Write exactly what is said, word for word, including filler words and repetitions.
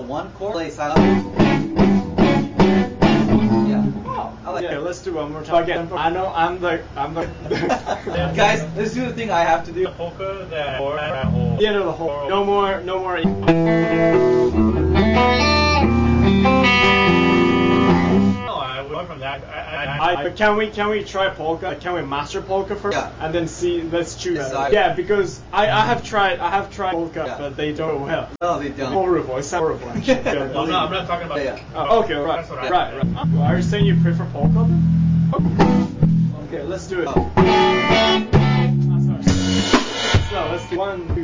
one chord, play silent. Yeah. Oh, I like yeah, it. let's do one more time. Again, I know I'm the, I'm the. Guys, let's do the thing I have to do. The polka that or that whole. Yeah, no, the whole. No more, no more. From that, I, I, I, but can we can we try polka? Can we master polka first? Yeah. And then see. Let's choose. Decide. Yeah, because I, I have tried I have tried polka, Yeah. but they don't well. No, they don't. Horrible. It sounds horrible. Actually. well, I'm, not, I'm not talking about. Yeah. Oh, okay, right, That's what I- right, right. Well, are you saying you prefer polka then? Okay, okay let's do it. Oh. Ah, sorry. So let's do one.